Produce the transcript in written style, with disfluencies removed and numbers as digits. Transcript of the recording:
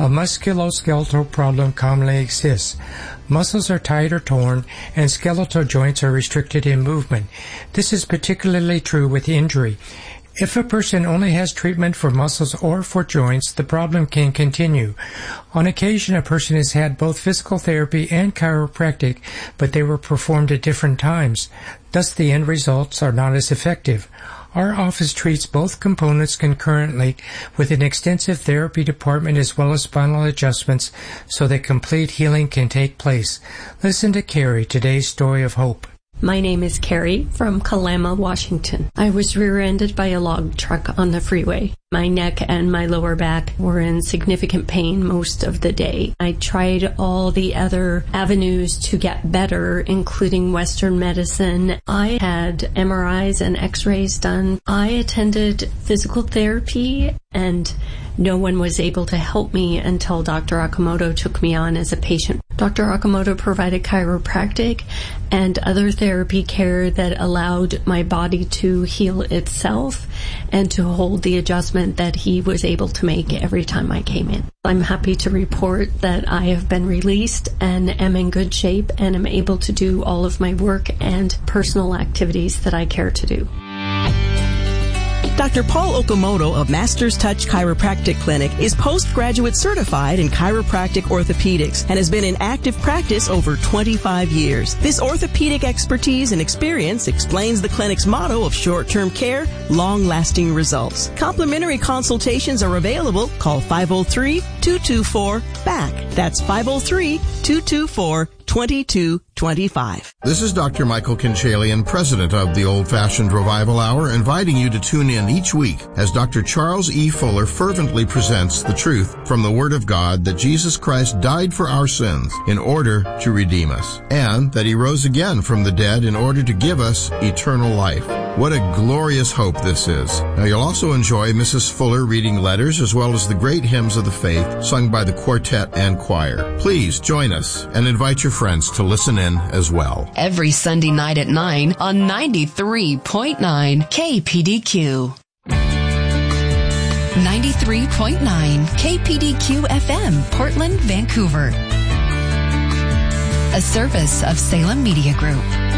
A musculoskeletal problem commonly exists. Muscles are tight or torn, and skeletal joints are restricted in movement. This is particularly true with injury. If a person only has treatment for muscles or for joints, the problem can continue. On occasion, a person has had both physical therapy and chiropractic, but they were performed at different times. Thus, the end results are not as effective. Our office treats both components concurrently with an extensive therapy department as well as spinal adjustments so that complete healing can take place. Listen to Carrie, today's story of hope. My name is Carrie from Kalama, Washington. I was rear-ended by a log truck on the freeway. My neck and my lower back were in significant pain most of the day. I tried all the other avenues to get better, including Western medicine. I had MRIs and X-rays done. I attended physical therapy, and no one was able to help me until Dr. Okamoto took me on as a patient. Dr. Okamoto provided chiropractic and other therapy care that allowed my body to heal itself and to hold the adjustment that he was able to make every time I came in. I'm happy to report that I have been released and am in good shape and am able to do all of my work and personal activities that I care to do. Dr. Paul Okamoto of Masters Touch Chiropractic Clinic is postgraduate certified in chiropractic orthopedics and has been in active practice over 25 years. This orthopedic expertise and experience explains the clinic's motto of short-term care, long-lasting results. Complimentary consultations are available. Call 503-224-BACK. That's 503-224-2225. This is Dr. Michael Kinchalian, president of the Old Fashioned Revival Hour, inviting you to tune in each week as Dr. Charles E. Fuller fervently presents the truth from the Word of God that Jesus Christ died for our sins in order to redeem us, and that He rose again from the dead in order to give us eternal life. What a glorious hope this is. Now, you'll also enjoy Mrs. Fuller reading letters as well as the great hymns of the faith sung by the quartet and choir. Please join us and invite your friends to listen in as well. Every Sunday night at 9 on 93.9 KPDQ. 93.9 KPDQ FM, Portland, Vancouver. A service of Salem Media Group.